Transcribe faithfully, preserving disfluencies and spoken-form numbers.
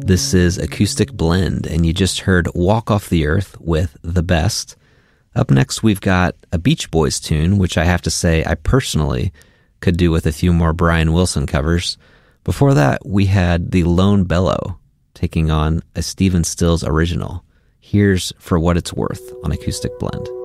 This is Acoustic Blend, and you just heard Walk Off the Earth with The Best. Up next, we've got a Beach Boys tune, which I have to say I personally could do with a few more Brian Wilson covers. Before that, we had The Lone Bellow taking on a Stephen Stills original. Here's For What It's Worth on Acoustic Blend.